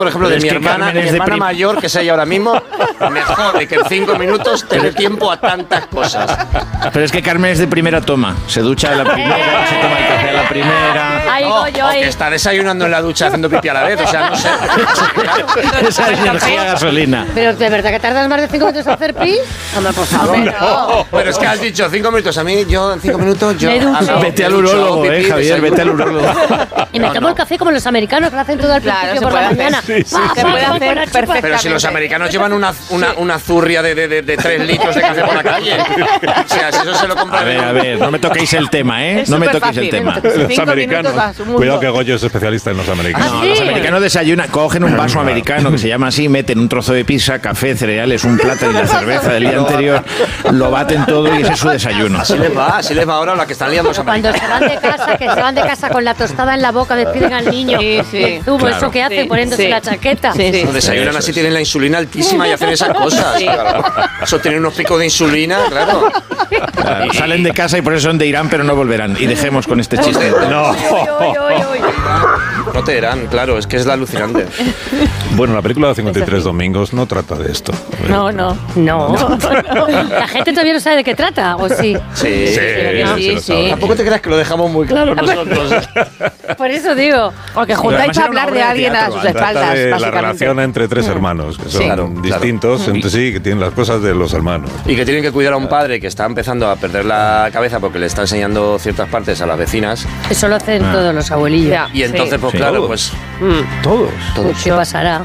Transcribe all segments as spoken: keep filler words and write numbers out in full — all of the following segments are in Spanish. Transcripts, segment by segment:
por ejemplo, de mi hermana, mi hermana mayor, que es ella ahora mismo, me jode que en cinco minutos te dé tiempo a tantas cosas. Pero es que Carmen es de primera toma. Se ducha a la primera, se toma el café a la primera. Ahí No, voy yo, o ahí. que está desayunando en la ducha haciendo pipí a la vez, o sea, no sé. Esa es energía gasolina. Pero ¿de verdad que tardas más de cinco minutos en hacer pis? Hombre, por favor. No, pero es que has dicho cinco minutos. A mí, yo en cinco minutos, yo... Me ducho. hago- Vete al me ducho, urólogo, pipí, eh, Javier, desayuno. vete al urólogo. Y me No, tomo no. el café como los americanos, que lo hacen todo al Claro, principio se por la puede hacer. mañana. Sí, sí, Pa, Se pa, puede pa, hacer para chupar. perfectamente. Pero si los americanos llevan una, una, una zurria de, de, de, de tres litros de café por la calle. O sea, si eso se lo A compran... ver, a ver, no me toquéis el tema, ¿eh? Es No me superfácil. toquéis el tema. Cinco Los americanos. minutos a su mundo. Cuidado que Goyo es especialista en los americanos. ¿Ah, No, sí? los americanos desayunan, cogen un vaso americano que se llama así, meten un trozo de pizza, café, cereales, un plátano y la cerveza del día anterior, lo baten todo y ese es su desayuno. Así les va, así les va ahora la que están liando los Cuando americanos. se van de casa, que se van de casa con la tostada en la boca, despiden al niño. Sí, sí. El zumo, Claro. eso que hacen Sí, poniéndose sí. la chaqueta. Sí, sí. Los desayunan Eso así, es. tienen la insulina altísima y hacen esas cosas. Sí. Claro. Eso tienen unos picos de insulina, claro. Claro, salen de casa y por eso son de Irán, pero no volverán. Y dejemos con este chiste. No. Uy, uy, uy, uy. No te dirán, claro, es que es la alucinante. Bueno, la película de cincuenta y tres domingos no trata de esto. No, no. No. La gente todavía no sabe de qué trata, ¿o sí? Sí. Sí, que sí, se lo sí. sabe. Tampoco te creas que lo dejamos muy claro nosotros. Por eso digo. O que Pero juntáis además a era una hablar obra de de alguien a teatro, sus Trata espaldas, de la básicamente. relación entre tres hermanos, que son Claro, claro. distintos entre sí, que tienen las cosas de los hermanos. Y que tienen que cuidar a un padre que está empezando a perder la cabeza porque le está enseñando ciertas partes a las vecinas. Eso lo hacen Ah. todos los abuelillos. Ya. Y entonces, Sí. pues Sí. claro, Todos. pues... Todos. Pues, ¿qué pasará?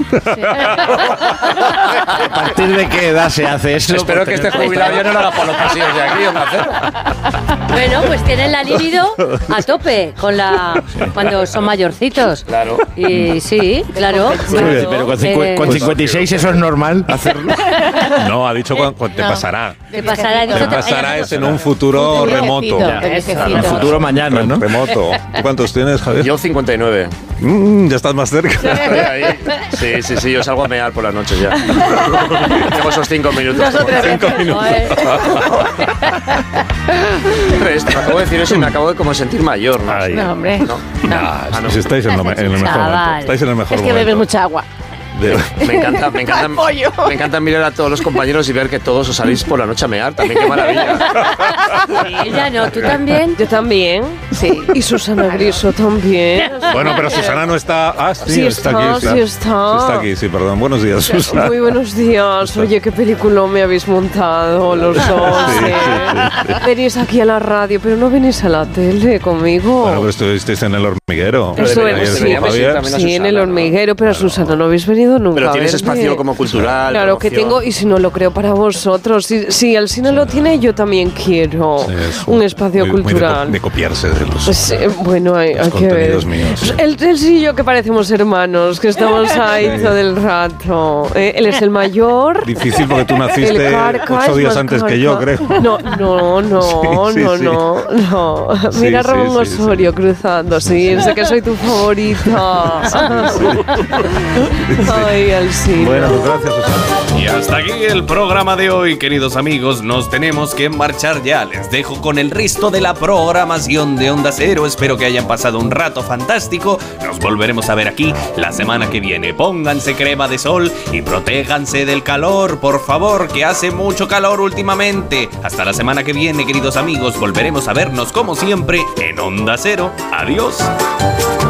¿A partir de qué edad se hace eso? Espero Por que este tener- jubilado ya no lo haga por los pasillos de aquí, Onda Cero. Bueno, pues tienen la libido a tope con la cuando son mayorcitos. Claro. Y sí, claro. Muy bien, pero con, cincu- Eh, con cincuenta y seis eso es normal hacerlo. No, ha dicho cuando, cuando te pasará. ¿Qué pasará? Te Nosotros- pasará es en un futuro Futuro remoto. viejito, Ya, viejito. El futuro mañana, ¿no? Remoto. ¿Tú cuántos tienes, Javier? Yo cincuenta y nueve. Mm, ya estás más cerca. Estoy ahí. Sí, sí, sí, yo salgo a mear por las noches ya. Tengo esos cinco minutos. Cinco minutos. Esto, me acabo de decir eso y me acabo de como sentir mayor, ¿no? Ay. No, hombre. No. Ah, Ah, no. si estáis en, lo me- en el mejor Chaval. momento. Estáis en el mejor Es que momento. bebes mucha agua. De- Me encanta, me encanta, pollo. me encanta mirar a todos los compañeros y ver que todos os salís por la noche a mear. También qué maravilla. Ella no, tú también. Yo también. Sí. Y Susana Griso también. Bueno, pero Susana no está. Ah, sí, Sí está, está, aquí. sí claro. está. Sí está aquí, sí, perdón. Buenos días, Susana. Muy buenos días. Oye, qué película me habéis montado los dos. Sí, ¿eh? sí, sí. Venís aquí a la radio, pero no venís a la tele conmigo. Bueno, pues estuvisteis en el hormiguero. Pero Estuve- deberíamos- sí, deberíamos ir Javier. también a Sí, en Susana, el ¿no? hormiguero, pero a Susana no habéis venido nunca. Pero a tienes verme. espacio como cultural. Claro que promoción. tengo, y si no lo creo para vosotros. Si, si el cine lo tiene, yo también quiero Sí, es un espacio muy- muy de co- cultural. de, copiarse de los. Pues, eh, bueno, hay, Los hay que ver. contenidos míos, sí. El, el sí y yo que parecemos hermanos, que estamos ahí Sí. todo el rato. Eh, él es el mayor. Difícil porque tú naciste El carca ocho es días más antes que yo, creo. carca. No, no, no, Sí, sí, no, sí. no, no. Sí, Mira a sí, Ramón sí, sí. Osorio cruzando, sí, sé que soy tu favorita. Ay, Alcina. Bueno, pues gracias, Susana. Y hasta aquí el programa de hoy, queridos amigos. Nos tenemos que marchar ya. Les dejo con el resto de la programación de Onda Cero. Espero que hayan pasado un rato fantástico. Nos volveremos a ver aquí la semana que viene. Pónganse crema de sol y protéjanse del calor, por favor, que hace mucho calor últimamente. Hasta la semana que viene, queridos amigos. Volveremos a vernos como siempre en Onda Cero. Adiós.